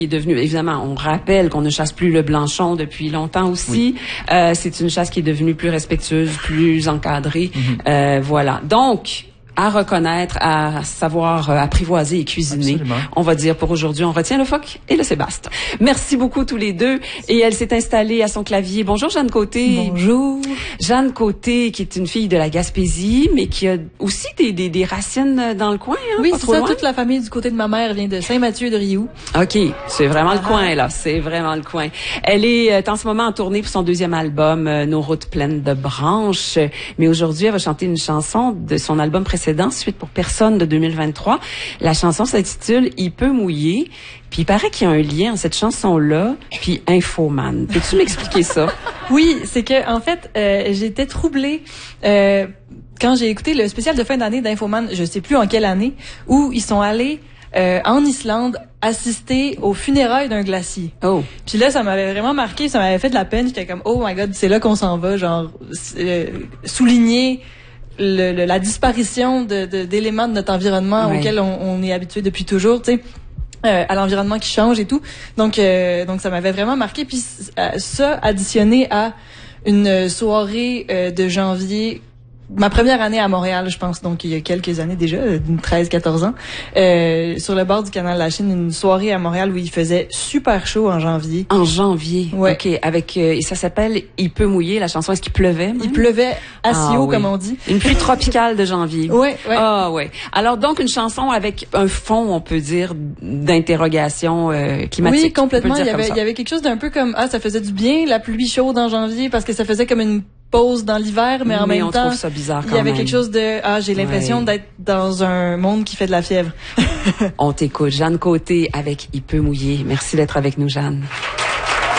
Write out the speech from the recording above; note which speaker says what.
Speaker 1: est devenu, évidemment, on rappelle qu'on ne chasse plus le blanchon depuis longtemps aussi.
Speaker 2: Oui.
Speaker 1: C'est une chasse qui est devenue plus respectueuse, plus encadrée. Voilà. Donc, à reconnaître, à savoir apprivoiser et cuisiner.
Speaker 2: Absolument.
Speaker 1: On va dire pour aujourd'hui, on retient le phoque et le sébaste. Merci beaucoup tous les deux. Et elle s'est installée à son clavier. Bonjour Jeanne Côté.
Speaker 3: Bonjour.
Speaker 1: Jeanne Côté, qui est une fille de la Gaspésie, mais qui a aussi des racines dans le coin. Hein,
Speaker 3: Oui,
Speaker 1: pas
Speaker 3: c'est
Speaker 1: trop
Speaker 3: ça.
Speaker 1: loin.
Speaker 3: Toute la famille du côté de ma mère vient de Saint-Mathieu de Rioux.
Speaker 1: OK, c'est vraiment le coin, là. C'est vraiment le coin. Elle est en ce moment en tournée pour son deuxième album, Nos routes pleines de branches. Mais aujourd'hui, elle va chanter une chanson de son album précédent, Suite pour personne de 2023. La chanson s'intitule « Il peut mouiller ». Puis il paraît qu'il y a un lien entre cette chanson-là puis Infoman. Peux-tu m'expliquer ça?
Speaker 3: Oui, c'est que en fait, j'étais troublée quand j'ai écouté le spécial de fin d'année d'Infoman, je sais plus en quelle année, où ils sont allés en Islande assister aux funérailles d'un glacier.
Speaker 1: Oh.
Speaker 3: Puis là, ça m'avait vraiment marqué, ça m'avait fait de la peine. J'étais comme, oh my God, c'est là qu'on s'en va, genre souligner la disparition d'éléments de notre environnement auquel on est habitué depuis toujours, tu sais. À l'environnement qui change et tout. Donc ça m'avait vraiment marqué. Puis ça, additionné à une soirée de janvier, ma première année à Montréal, je pense, donc il y a quelques années déjà, 13-14 ans, sur le bord du canal de la Chine, une soirée à Montréal où il faisait super chaud en janvier.
Speaker 1: En janvier,
Speaker 3: ouais.
Speaker 1: OK. Avec et ça s'appelle « Il peut mouiller », la chanson. Est-ce qu'il pleuvait? Même?
Speaker 3: Il pleuvait assez haut, comme on dit.
Speaker 1: Une pluie tropicale de janvier.
Speaker 3: Ouais.
Speaker 1: Ah ouais. Alors donc une chanson avec un fond, on peut dire, d'interrogation climatique.
Speaker 3: Oui, complètement. Il y
Speaker 1: avait
Speaker 3: avait quelque chose d'un peu comme ça faisait du bien la pluie chaude en janvier parce que ça faisait comme une pause dans l'hiver, mais en même temps,
Speaker 1: trouve ça bizarre quand
Speaker 3: il y avait
Speaker 1: même.
Speaker 3: quelque chose de j'ai l'impression d'être dans un monde qui fait de la fièvre.
Speaker 1: On t'écoute, Jeanne Côté avec Il peut mouiller. Merci d'être avec nous, Jeanne.